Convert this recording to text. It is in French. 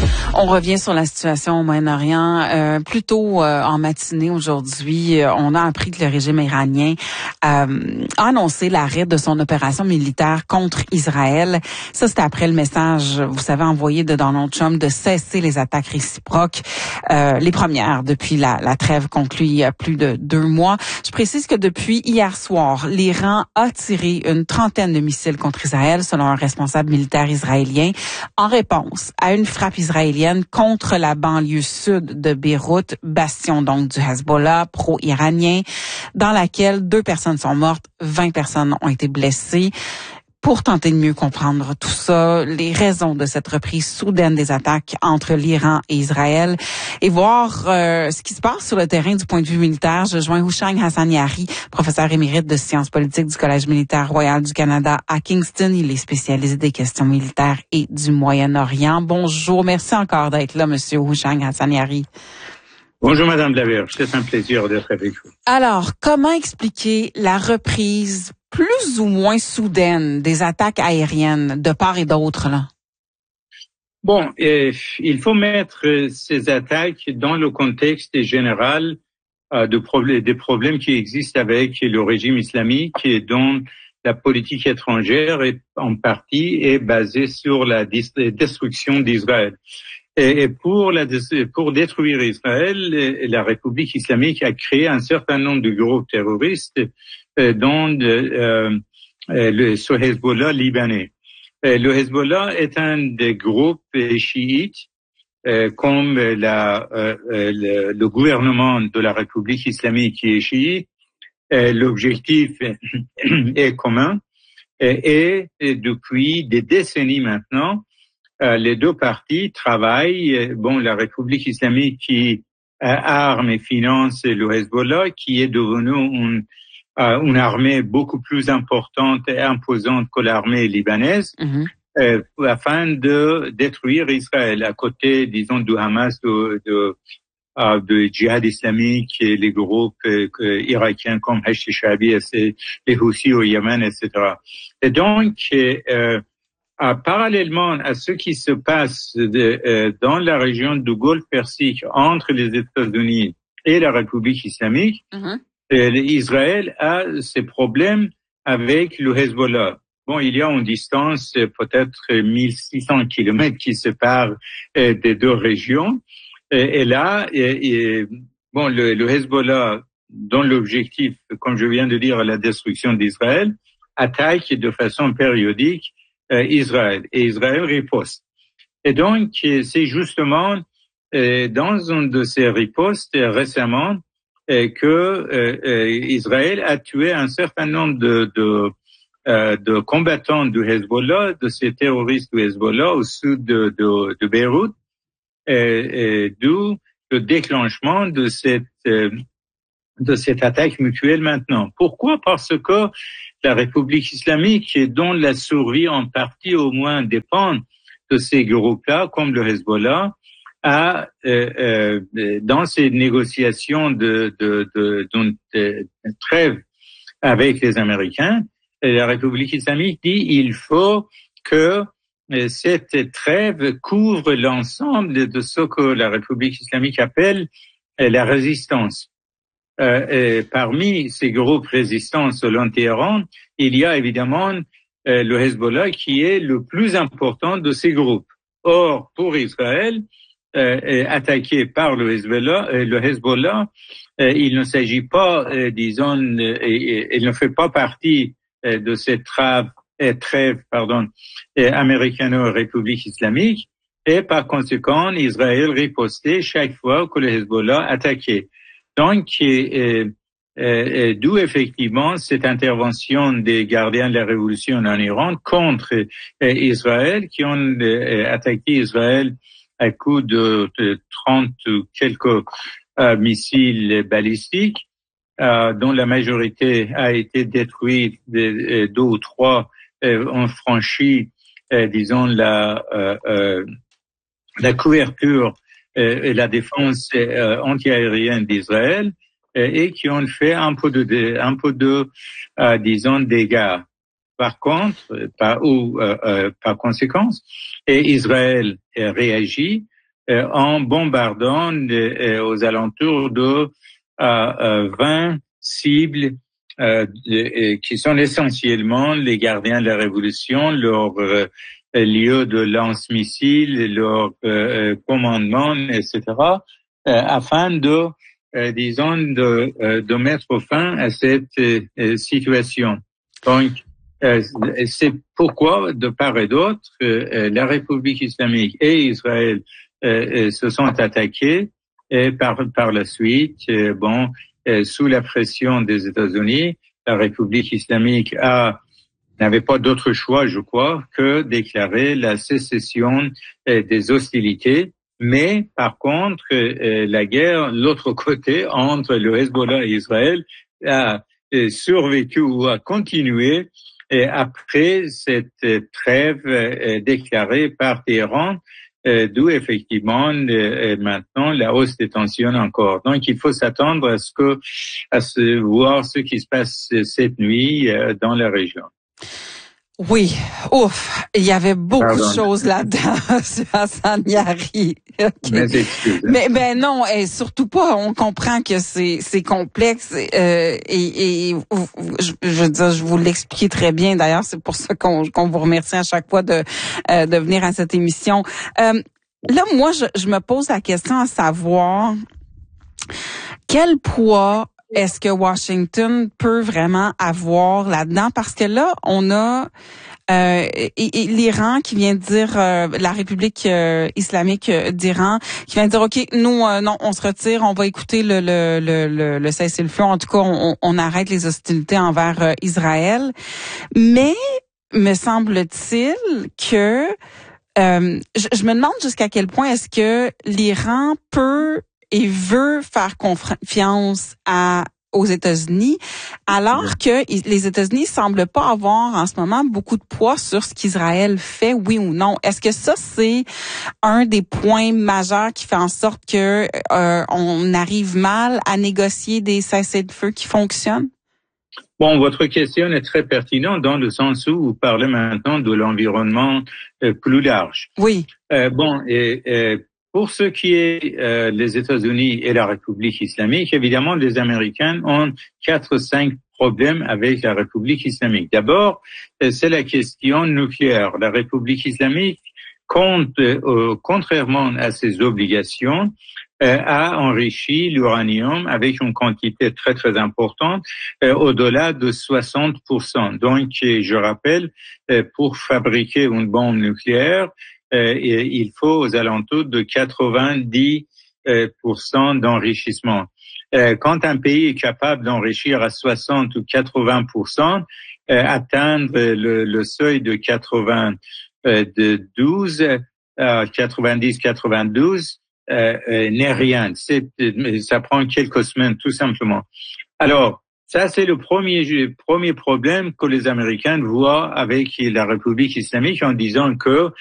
On revient sur la situation au Moyen-Orient. Plus tôt en matinée aujourd'hui, on a appris que le régime iranien a annoncé l'arrêt de son opération militaire contre Israël. Ça, c'est après le message, vous savez, envoyé de Donald Trump de cesser les attaques réciproques, les premières depuis la trêve conclue il y a plus de 2 mois. Je précise que depuis hier soir, l'Iran a tiré une trentaine de missiles contre Israël, selon un responsable militaire israélien, en réponse à une frappe israélienne contre la banlieue sud de Beyrouth, bastion donc du Hezbollah pro-iranien, dans laquelle 2 personnes sont mortes, 20 personnes ont été blessées. Pour tenter de mieux comprendre tout ça, les raisons de cette reprise soudaine des attaques entre l'Iran et Israël et voir ce qui se passe sur le terrain du point de vue militaire, je joins Houchang Hassaniari, professeur émérite de sciences politiques du Collège militaire royal du Canada à Kingston. Il est spécialisé des questions militaires et du Moyen-Orient. Bonjour, merci encore d'être là, Monsieur Houchang Hassaniari. Bonjour Madame Laverge, c'est un plaisir d'être avec vous. Alors, comment expliquer la reprise plus ou moins soudaine des attaques aériennes de part et d'autre, là? Bon, il faut mettre ces attaques dans le contexte général des problèmes qui existent avec le régime islamique et dont la politique étrangère en partie est basée sur la destruction d'Israël. Et pour détruire Israël, la République islamique a créé un certain nombre de groupes terroristes, dont le Hezbollah libanais. Le Hezbollah est un des groupes chiites, comme le gouvernement de la République islamique qui est chiite. L'objectif est commun et depuis des décennies maintenant, les 2 parties travaillent. Bon, la République islamique qui arme et finance le Hezbollah, qui est devenu une armée beaucoup plus importante et imposante que l'armée libanaise, afin de détruire Israël, à côté, disons, du Hamas, de djihad islamique et les groupes irakiens comme Hashd al-Shaabi, les Houthis au Yémen, etc. Et donc, parallèlement à ce qui se passe dans la région du Golfe Persique entre les États-Unis et la République islamique, Israël a ses problèmes avec le Hezbollah. Bon, il y a une distance peut-être 1600 kilomètres qui sépare des 2 régions. Et là, bon, le Hezbollah, dont l'objectif, comme je viens de dire, la destruction d'Israël, attaque de façon périodique Israël, et Israël riposte. Et donc, c'est justement dans une de ces ripostes récemment que Israël a tué un certain nombre de combattants du Hezbollah, de ces terroristes du Hezbollah au sud de Beyrouth, d'où le déclenchement de cette attaque mutuelle maintenant. Pourquoi? Parce que la République islamique, dont la survie en partie au moins dépend de ces groupes-là, comme le Hezbollah, a dans ces négociations d'une trêve avec les Américains, la République islamique dit il faut que cette trêve couvre l'ensemble de ce que la République islamique appelle la résistance. Et parmi ces groupes résistants selon Téhéran, il y a évidemment le Hezbollah qui est le plus important de ces groupes. Or, pour Israël, attaqué par le Hezbollah, il ne s'agit pas, disons, il ne fait pas partie de cette trêve américano-république islamique, et par conséquent, Israël ripostait chaque fois que le Hezbollah attaquait. Donc, d'où effectivement cette intervention des gardiens de la révolution en Iran contre Israël, qui ont attaqué Israël à coup de 30 quelques missiles balistiques, dont la majorité a été détruite, 2 ou 3 ont franchi, disons, la couverture et la défense antiaérienne d'Israël, et qui ont fait un peu de disons, dégâts. Par contre, par conséquence, et Israël réagit en bombardant aux alentours de 20 cibles qui sont essentiellement les gardiens de la révolution, leur lieu de lance-missiles, leur commandement, etc., afin de mettre fin à cette situation. Donc, c'est pourquoi, de part et d'autre, la République islamique et Israël se sont attaqués, et par la suite, sous la pression des États-Unis, la République islamique n'avait pas d'autre choix, je crois, que déclarer la sécession des hostilités. Mais par contre, la guerre, l'autre côté, entre le Hezbollah et Israël, a survécu ou a continué après cette trêve déclarée par Téhéran, d'où effectivement maintenant la hausse des tensions encore. Donc il faut s'attendre à voir ce qui se passe cette nuit dans la région. Oui, ouf, il y avait beaucoup de choses là-dedans sur Hassan Yari. Okay. Mais non, et surtout pas. On comprend que c'est complexe et je veux dire, je vous l'explique très bien. D'ailleurs, c'est pour ça qu'on vous remercie à chaque fois de venir à cette émission. Là, moi, je me pose la question à savoir quel poids est-ce que Washington peut vraiment avoir là-dedans? Parce que là, on a l'Iran qui vient de dire, la République islamique d'Iran, qui vient de dire, OK, nous, non, on se retire, on va écouter le cessez-le-feu. En tout cas, on arrête les hostilités envers Israël. Mais, me semble-t-il que je me demande jusqu'à quel point est-ce que l'Iran peut et veut faire confiance aux États-Unis, alors que les États-Unis semblent pas avoir en ce moment beaucoup de poids sur ce qu'Israël fait, oui ou non. Est-ce que ça, c'est un des points majeurs qui fait en sorte que on arrive mal à négocier des cessez-le-feu qui fonctionnent? Bon, votre question est très pertinente dans le sens où vous parlez maintenant de l'environnement plus large. Oui. Pour ce qui est les États-Unis et la République islamique, évidemment, les Américains ont 4-5 problèmes avec la République islamique. D'abord, c'est la question nucléaire. La République islamique compte, contrairement à ses obligations, a enrichi l'uranium avec une quantité très très importante, au-delà de 60%. Donc, je rappelle, pour fabriquer une bombe nucléaire, il faut aux alentours de 90% d'enrichissement. Quand un pays est capable d'enrichir à 60 ou 80%, atteindre le seuil de 90-92 n'est rien. Ça prend quelques semaines, tout simplement. Alors, ça, c'est le premier problème que les Américains voient avec la République islamique en disant que